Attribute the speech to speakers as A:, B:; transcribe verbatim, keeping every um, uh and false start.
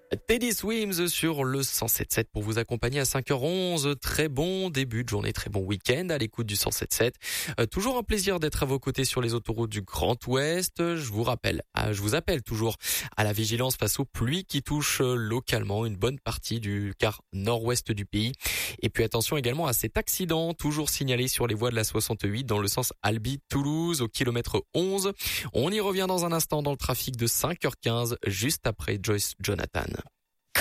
A: Teddy Swims sur le cent sept sept pour vous accompagner à cinq heures onze. Très bon début de journée, très bon week-end à l'écoute du cent sept sept. Euh, toujours un plaisir d'être à vos côtés sur les autoroutes du Grand Ouest. Je vous rappelle, ah, je vous appelle toujours à la vigilance face aux pluies qui touchent localement une bonne partie du quart nord-ouest du pays. Et puis attention également à cet accident toujours signalé sur les voies de la soixante-huit dans le sens Albi-Toulouse au kilomètre onze. On y revient dans un instant dans le trafic de cinq heures quinze juste après Joyce Jonathan.